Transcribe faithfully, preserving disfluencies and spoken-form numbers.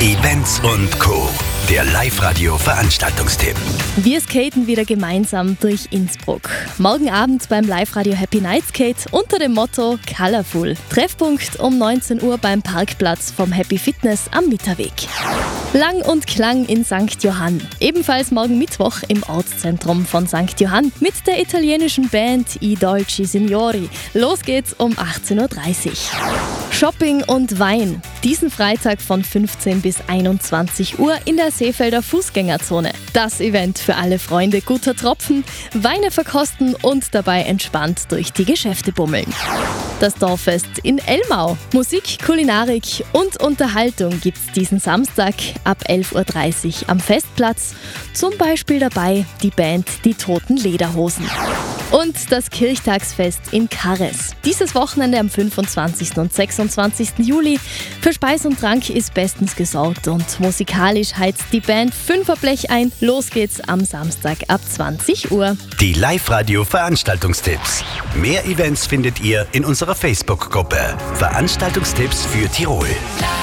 Events und Co. Der Live-Radio-Veranstaltungstipp. Wir skaten wieder gemeinsam durch Innsbruck. Morgen Abend beim Live-Radio Happy Night Skate unter dem Motto Colorful. Treffpunkt um neunzehn Uhr beim Parkplatz vom Happy Fitness am Mitterweg. Lang und Klang in Sankt Johann. Ebenfalls morgen Mittwoch im Ortszentrum von Sankt Johann mit der italienischen Band I Dolci Signori. Los geht's um achtzehn Uhr dreißig. Shopping und Wein. Diesen Freitag von fünfzehn bis einundzwanzig Uhr in der Seefelder Fußgängerzone. Das Event für alle Freunde guter Tropfen, Weine verkosten und dabei entspannt durch die Geschäfte bummeln. Das Dorffest in Elmau. Musik, Kulinarik und Unterhaltung gibt's diesen Samstag ab elf Uhr dreißig am Festplatz. Zum Beispiel dabei die Band Die Toten Lederhosen. Und das Kirchtagsfest in Karres. Dieses Wochenende am fünfundzwanzigsten und sechsundzwanzigsten Juli. Für Speis und Trank ist bestens gesorgt und musikalisch heizt die Band Fünferblech ein. Los geht's am Samstag ab zwanzig Uhr. Die Live-Radio-Veranstaltungstipps. Mehr Events findet ihr in unserer Facebook-Gruppe. Veranstaltungstipps für Tirol.